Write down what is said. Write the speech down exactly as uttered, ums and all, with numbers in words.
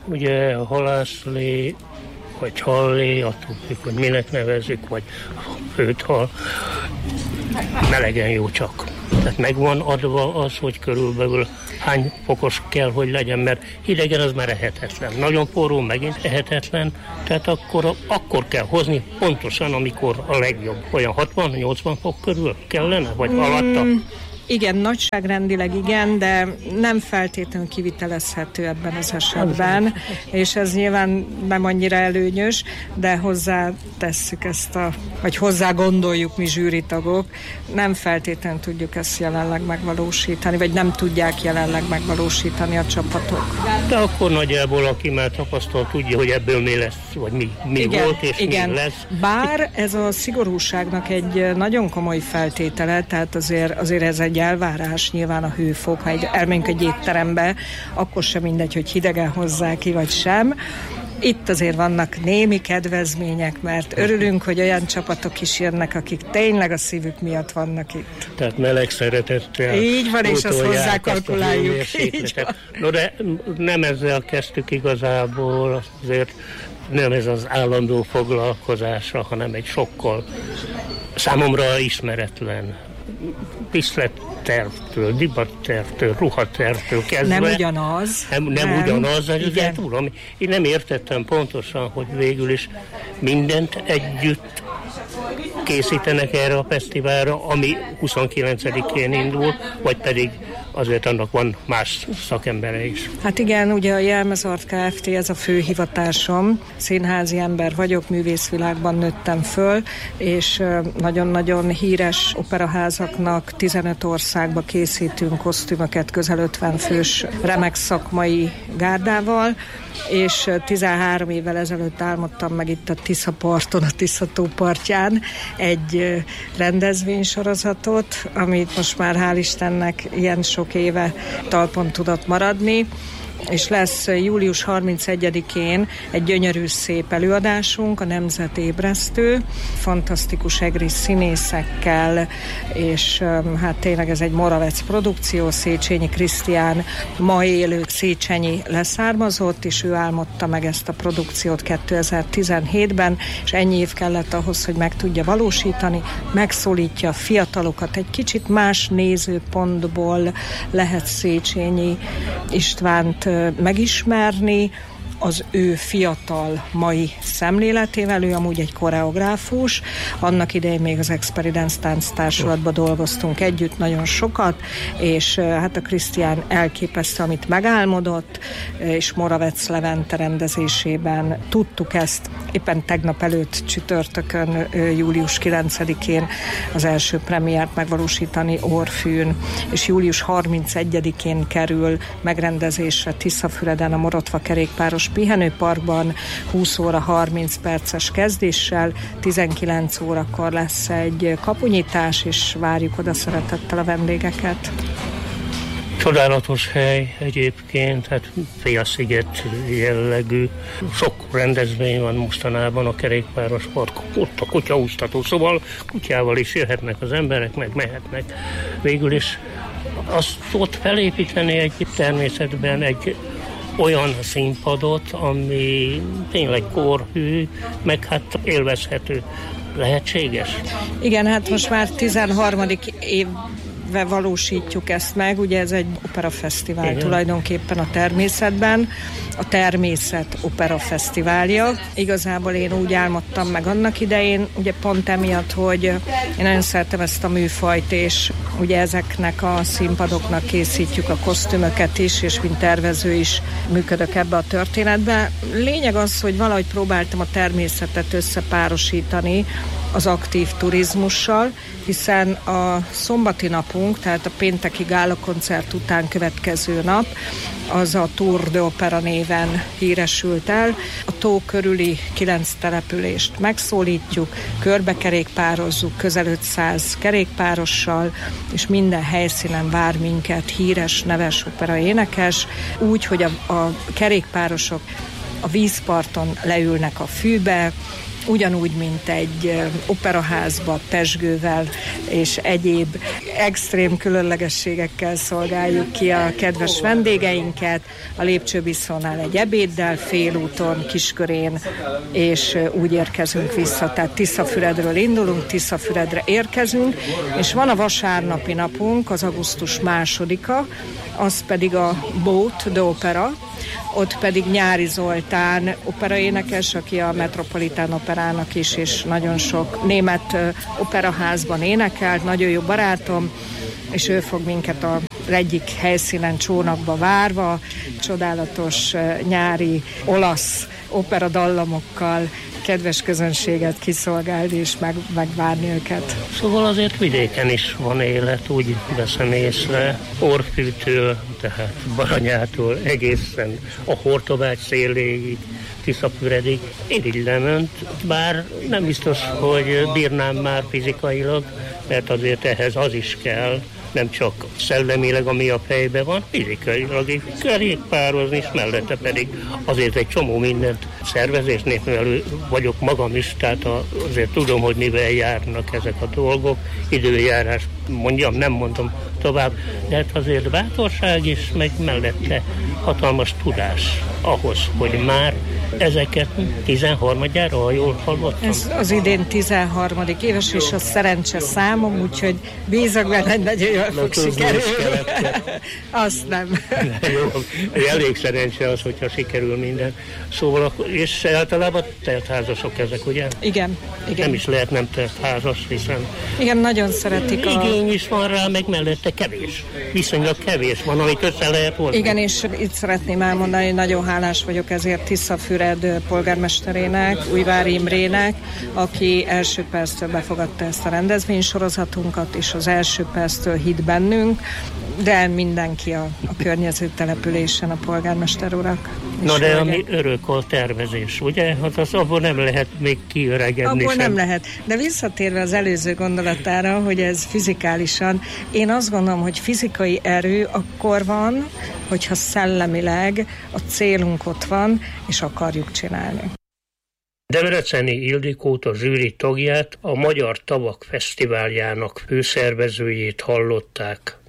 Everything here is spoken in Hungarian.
ugye a halászlé, vagy hallé, attól függ, hogy minek nevezzük, vagy főthal, melegen jó csak. Tehát megvan adva az, hogy körülbelül hány fokos kell, hogy legyen, mert hidegen az már ehetetlen. Nagyon forró, megint ehetetlen, tehát akkor, akkor kell hozni pontosan, amikor a legjobb. Olyan hatvan-nyolcvan fok körül kellene, vagy mm. alatta? Igen, nagyságrendileg igen, de nem feltétlenül kivitelezhető ebben az esetben, és ez nyilván nem annyira előnyös, de hozzá tesszük ezt a, vagy hozzá gondoljuk mi zsűritagok, nem feltétlenül tudjuk ezt jelenleg megvalósítani, vagy nem tudják jelenleg megvalósítani a csapatok. De akkor nagyjából, aki már tapasztal, tudja, hogy ebből mi lesz, vagy mi, mi igen, volt, és igen. mi lesz. Bár ez a szigorúságnak egy nagyon komoly feltétele, tehát azért, azért ez egy elvárás, nyilván a hőfok, ha egy, elmegyünk egy étterembe, akkor sem mindegy, hogy hidegen hozzá ki, vagy sem. Itt azért vannak némi kedvezmények, mert örülünk, hogy olyan csapatok is jönnek, akik tényleg a szívük miatt vannak itt. Tehát meleg szeretettel. Így van, és azt hozzákalkuláljuk. No, de nem ezzel kezdtük igazából, azért nem ez az állandó foglalkozása, hanem egy sokkal számomra ismeretlen diszlettervtől, divattervtől, ruhatervtől kezdve. Nem ugyanaz. Nem, nem, nem. ugyanaz, de tudom, én nem értettem pontosan, hogy végül is mindent együtt készítenek erre a fesztiválra, ami huszonkilencedikén indul, vagy pedig azért annak van más szakembere is. Hát igen, ugye a Jelmezart Kft. Ez a fő hivatásom. Színházi ember vagyok, művészvilágban nőttem föl, és nagyon-nagyon híres operaházaknak tizenöt országba készítünk kosztümöket, közel ötven fős remek szakmai gárdával, és tizenhárom évvel ezelőtt álmodtam meg itt a Tisza parton, a Tisza-tó partján egy rendezvénysorozatot, amit most már hál' Istennek ilyen sok éve talpon tudott maradni, és lesz július harmincegyedikén egy gyönyörű szép előadásunk, a Nemzet ébresztő, fantasztikus egri színészekkel, és hát tényleg ez egy Moravec produkció, Széchenyi Krisztián ma élő széchenyi leszármazott, és ő álmodta meg ezt a produkciót kétezer-tizenhétben, és ennyi év kellett ahhoz, hogy meg tudja valósítani, megszólítja a fiatalokat, egy kicsit más nézőpontból lehet Széchenyi Istvánt megismerni, az ő fiatal mai szemléletével, ő amúgy egy koreográfus, annak idején még az Experience Tánc Társulatban dolgoztunk együtt nagyon sokat, és hát a Krisztián elképesztő, amit megálmodott, és Moravec Levente rendezésében tudtuk ezt éppen tegnap előtt csütörtökön, július kilencedikén az első premiért megvalósítani Orfűn, és július harmincegyedikén kerül megrendezésre Tiszafüreden a Morotva kerékpáros pihenőparkban húsz óra harminc perces kezdéssel, tizenkilenc órakor lesz egy kapunyítás, és várjuk oda szeretettel a vendégeket. Csodálatos hely egyébként, hát félsziget jellegű. Sok rendezvény van mostanában a kerékpáros park, ott a kutyaúsztató, szóval kutyával is jöhetnek az emberek, meg mehetnek. Végül is azt ott felépíteni egy természetben egy olyan színpadot, ami tényleg korhű, meg hát élvezhető. Lehetséges? Igen, hát most már tizenharmadik évve valósítjuk ezt meg, ugye ez egy operafesztivál. Igen. Tulajdonképpen a természetben, a Természet Opera Fesztiválja. Igazából én úgy álmodtam meg annak idején, ugye pont emiatt, hogy én nagyon szeretem ezt a műfajt, és ugye ezeknek a színpadoknak készítjük a kosztümöket is, és mint tervező is működök ebbe a történetbe. Lényeg az, hogy valahogy próbáltam a természetet összepárosítani az aktív turizmussal, hiszen a szombati napunk, tehát a pénteki gálakoncert után következő nap, az a Tour de Opera néven híresült el. A tó körüli kilenc települést megszólítjuk, körbekerékpározzuk közel ötszáz kerékpárossal, és minden helyszínen vár minket híres, neves opera énekes, úgy, hogy a, a kerékpárosok a vízparton leülnek a fűbe, ugyanúgy, mint egy operaházba pezsgővel és egyéb extrém különlegességekkel szolgáljuk ki a kedves vendégeinket. A lépcsőbiszónál egy ebéddel, félúton, Kiskörén, és úgy érkezünk vissza. Tehát Tiszafüredről indulunk, Tiszafüredre érkezünk, és van a vasárnapi napunk, az augusztus másodika, az pedig a Boat de Opera, ott pedig Nyári Zoltán operaénekes, aki a Metropolitán Operának is, és nagyon sok német operaházban énekelt, nagyon jó barátom, és ő fog minket az egyik helyszínen csónakba várva, csodálatos nyári olasz operadallamokkal kedves közönséget kiszolgálni és meg, megvárni őket. Szóval azért vidéken is van élet, úgy veszem észre, Orfűtől, tehát Baranyától egészen a Hortobágy széléig, Tiszafüredig irigylemönt, bár nem biztos, hogy bírnám már fizikailag, mert azért ehhez az is kell, nem csak szellemileg, ami a fejben van, fizikailag is kerékpározni, és mellette pedig azért egy csomó mindent szervezésnél elő vagyok magam is, tehát azért tudom, hogy mivel járnak ezek a dolgok, időjárás, mondjam, nem mondom tovább, de hát azért bátorság is, meg mellette hatalmas tudás ahhoz, hogy már ezeket tizenharmadjára, ha jól hallottam. Ez az idén tizenharmadik éves, és a szerencse számom, úgyhogy bízok benne, hogy nagyon jól fog sikerülni. Azt nem. Jó, elég szerencse az, hogyha sikerül minden. Szóval, és általában teltházasok ezek, ugye? Igen, igen. Nem is lehet nem teltházas, hiszen... Igen, nagyon szeretik a... Igény is van rá, meg mellette kevés. Viszonylag kevés van, amit össze lehet hozni. Igen, és itt szeretném elmondani, hogy nagyon hálás vagyok ezért Tiszafüred polgármesterének, Újvári Imrének, aki első perctől befogadta ezt a rendezvénysorozatunkat, és az első perctől hitt bennünk, de mindenki a, a környező településen, a polgármester urak. Na de ami örök a tervezés, ugye? Hát az abból nem lehet még kiöregedni. Abból sem. nem lehet. De visszatérve az előző gondolatára, hogy ez fizikálisan, én azt gondolom, hogy fizikai erő akkor van, hogyha szellemileg a célunk ott van, és akarjuk csinálni. Debreceni Ildikót, a zsűri tagját, a Magyar Tavak Fesztiváljának főszervezőjét hallották.